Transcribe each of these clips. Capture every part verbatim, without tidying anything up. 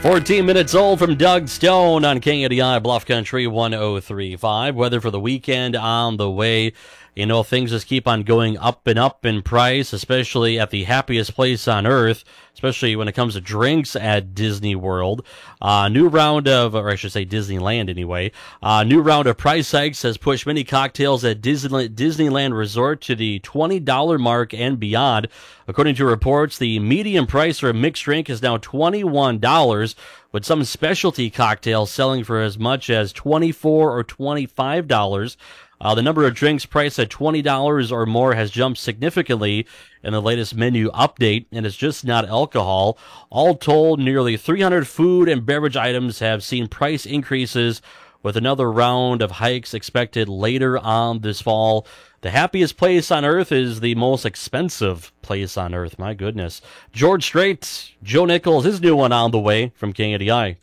fourteen minutes old from Doug Stone on K A D I Bluff Country one oh three point five. Weather for the weekend on the way. You know, things just keep on going up and up in price, especially at the happiest place on earth, especially when it comes to drinks at Disney World. Uh, new round of, or I should say Disneyland anyway, uh, new round of price hikes has pushed many cocktails at Disneyland, Disneyland Resort to the twenty dollars mark and beyond. According to reports, the median price for a mixed drink is now twenty-one dollars, with some specialty cocktails selling for as much as twenty-four dollars or twenty-five dollars. Uh, the number of drinks priced at twenty dollars or more has jumped significantly in the latest menu update, and it's just not alcohol. All told, nearly three hundred food and beverage items have seen price increases, with another round of hikes expected later on this fall. The happiest place on earth is the most expensive place on earth. My goodness. George Strait, Joe Nichols, his new one on the way from K A D I.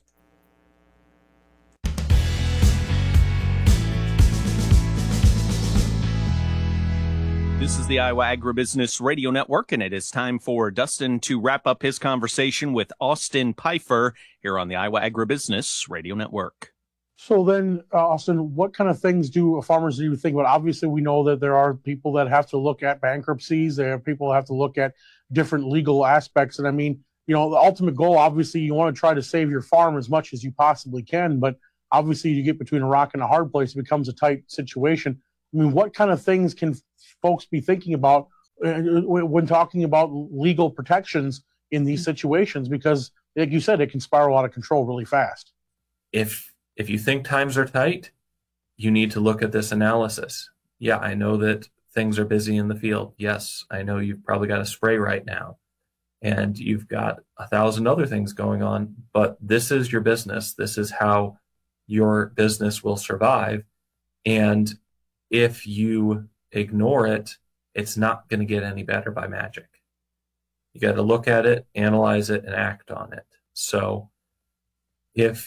This is the Iowa Agribusiness Radio Network, and it is time for Dustin to wrap up his conversation with Austin Pfeiffer here on the Iowa Agribusiness Radio Network. So then, uh, Austin, what kind of things do farmers need to think about? Obviously, we know that there are people that have to look at bankruptcies. There are people that have to look at different legal aspects. And I mean, you know, the ultimate goal, obviously, you want to try to save your farm as much as you possibly can. But obviously, you get between a rock and a hard place, it becomes a tight situation. I mean, what kind of things can folks be thinking about uh, when talking about legal protections in these situations? Because, like you said, it can spiral out of control really fast. If if you think times are tight, you need to look at this analysis. Yeah, I know that things are busy in the field. Yes, I know you've probably got a spray right now, and you've got a thousand other things going on, but this is your business. This is how your business will survive. And if you ignore it, it's not going to get any better by magic. You got to look at it, analyze it, and act on it. So if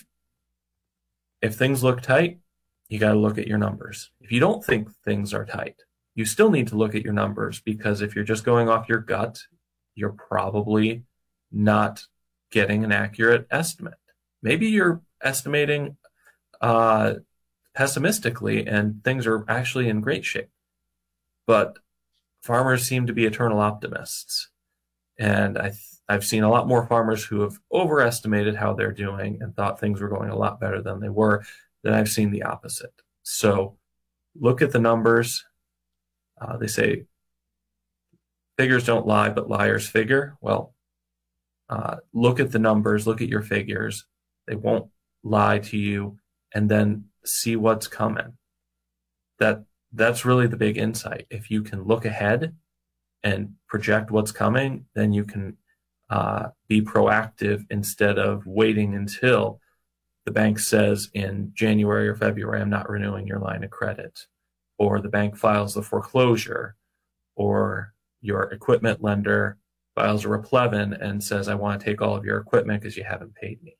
if things look tight, you got to look at your numbers. If you don't think things are tight, you still need to look at your numbers, because if you're just going off your gut, you're probably not getting an accurate estimate. Maybe you're estimating uh, pessimistically and things are actually in great shape. But farmers seem to be eternal optimists. And I th- I've seen a lot more farmers who have overestimated how they're doing and thought things were going a lot better than they were, than I've seen the opposite. So look at the numbers. Uh, they say figures don't lie, but liars figure. Well, uh, look at the numbers, look at your figures. They won't lie to you, and then see what's coming. That That's really the big insight. If you can look ahead and project what's coming, then you can uh, be proactive instead of waiting until the bank says in January or February, I'm not renewing your line of credit, or the bank files the foreclosure, or your equipment lender files a replevin and says, I want to take all of your equipment because you haven't paid me.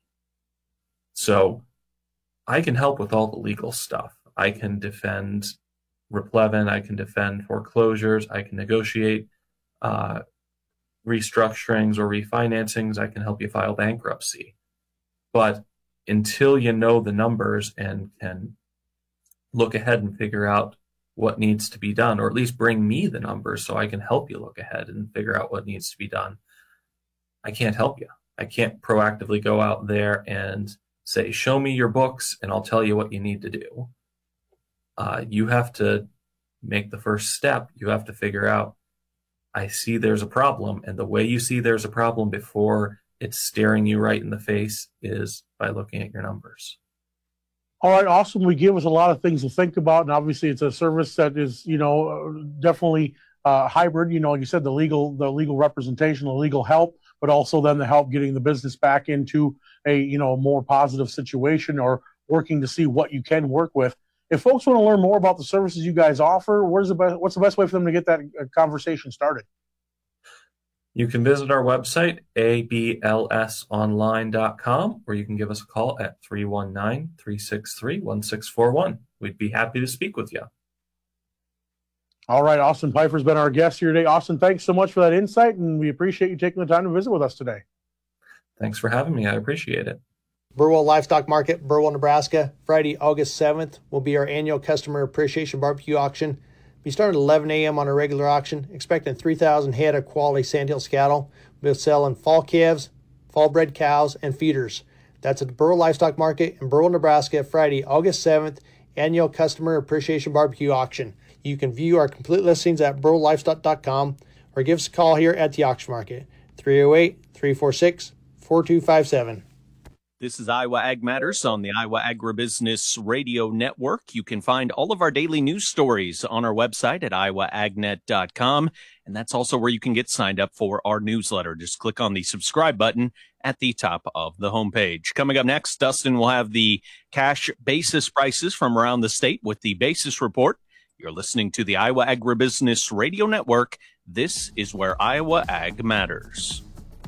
So I can help with all the legal stuff. I can defend replevin, I can defend foreclosures, I can negotiate uh, restructurings or refinancings, I can help you file bankruptcy. But until you know the numbers and can look ahead and figure out what needs to be done, or at least bring me the numbers so I can help you look ahead and figure out what needs to be done, I can't help you. I can't proactively go out there and say, show me your books and I'll tell you what you need to do. Uh, you have to make the first step. You have to figure out, I see there's a problem. And the way you see there's a problem before it's staring you right in the face is by looking at your numbers. All right, awesome. We give us a lot of things to think about. And obviously it's a service that is, you know, definitely uh, hybrid. You know, like you said, the legal, the legal representation, the legal help, but also then the help getting the business back into a, you know, more positive situation, or working to see what you can work with. If folks want to learn more about the services you guys offer, where's the best, what's the best way for them to get that conversation started? You can visit our website, a b l s online dot com, or you can give us a call at three one nine, three six three, one six four one. We'd be happy to speak with you. All right, Austin Pfeiffer's been our guest here today. Austin, thanks so much for that insight, and we appreciate you taking the time to visit with us today. Thanks for having me. I appreciate it. Burwell Livestock Market, Burwell, Nebraska. Friday, August seventh will be our annual Customer Appreciation Barbecue Auction. We start at eleven a.m. on a regular auction, expecting three thousand head of quality Sandhills cattle. We'll sell in fall calves, fall bred cows, and feeders. That's at the Burwell Livestock Market in Burwell, Nebraska, Friday, August seventh, annual Customer Appreciation Barbecue Auction. You can view our complete listings at burwell livestock dot com or give us a call here at the auction market, three oh eight, three four six, four two five seven. This is Iowa Ag Matters on the Iowa Agribusiness Radio Network. You can find all of our daily news stories on our website at iowa ag net dot com. And that's also where you can get signed up for our newsletter. Just click on the subscribe button at the top of the homepage. Coming up next, Dustin will have the cash basis prices from around the state with the Basis Report. You're listening to the Iowa Agribusiness Radio Network. This is where Iowa Ag matters.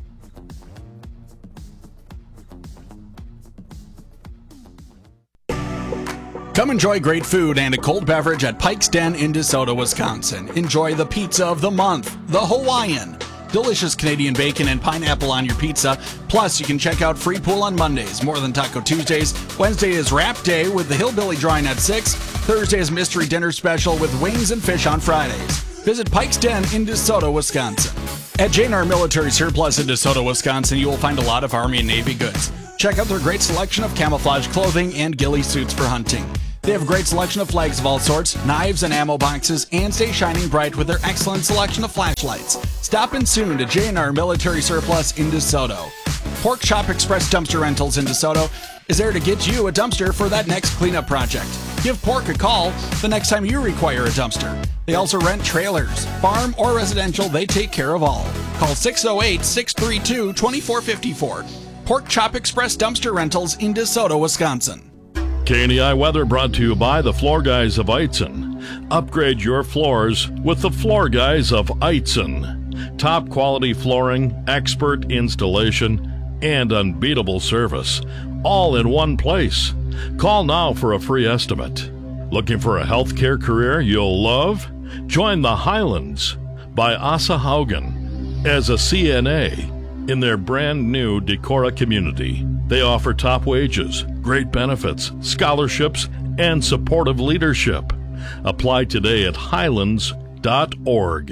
Come enjoy great food and a cold beverage at Pike's Den in DeSoto, Wisconsin. Enjoy the pizza of the month, the Hawaiian. Delicious Canadian bacon and pineapple on your pizza. Plus, you can check out Free Pool on Mondays, More Than Taco Tuesdays. Wednesday is Wrap Day with the Hillbilly Drawing at six. Thursday is Mystery Dinner Special with wings and fish on Fridays. Visit Pike's Den in DeSoto, Wisconsin. At J and R Military Surplus in DeSoto, Wisconsin, you will find a lot of Army and Navy goods. Check out their great selection of camouflage clothing and ghillie suits for hunting. They have a great selection of flags of all sorts, knives and ammo boxes, and stay shining bright with their excellent selection of flashlights. Stop in soon to J and R Military Surplus in DeSoto. Pork Chop Express Dumpster Rentals in DeSoto is there to get you a dumpster for that next cleanup project. Give Pork a call the next time you require a dumpster. They also rent trailers, farm or residential, they take care of all. Call six oh eight, six three two, two four five four. Pork Chop Express Dumpster Rentals in DeSoto, Wisconsin. K N E I weather brought to you by the Floor Guys of Eitzen. Upgrade your floors with the Floor Guys of Eitzen. Top quality flooring, expert installation, and unbeatable service. All in one place. Call now for a free estimate. Looking for a healthcare career you'll love? Join the Highlands by Asa Haugen as a C N A in their brand new Decorah community. They offer top wages, great benefits, scholarships, and supportive leadership. Apply today at highlands dot org.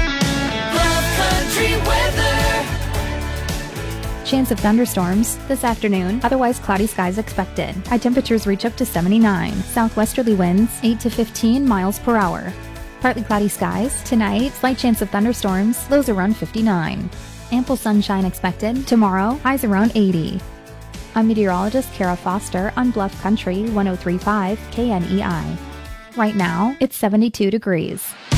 Chance of thunderstorms this afternoon, otherwise cloudy skies expected. High temperatures reach up to seventy-nine. Southwesterly winds eight to fifteen miles per hour. Partly cloudy skies. Tonight, slight chance of thunderstorms, lows around fifty-nine. Ample sunshine expected. Tomorrow, highs around eighty. I'm meteorologist Kara Foster on Bluff Country one oh three point five K N E I. Right now, it's seventy-two degrees.